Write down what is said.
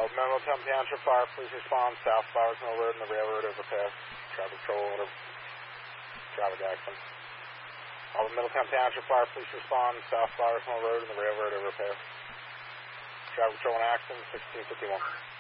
Middletown Township Fire, please respond. South Flowers Mill Road and the railroad overpass. Traffic control order. Traffic accident. All the Middletown Township Fire, please respond. South Flowers Mill Road and the railroad overpass. Traffic control and accident, 1651.